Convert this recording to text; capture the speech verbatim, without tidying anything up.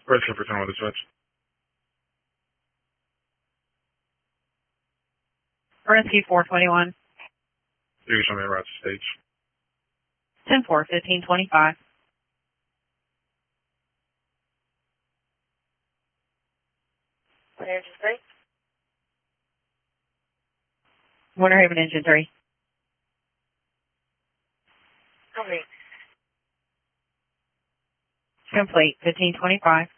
Where's the for with the switch? Rescue four twenty-one. You can show me the route to stage. ten four, fifteen twenty-five. Engine three. Winter Haven Engine three. Complete. Complete, fifteen twenty-five.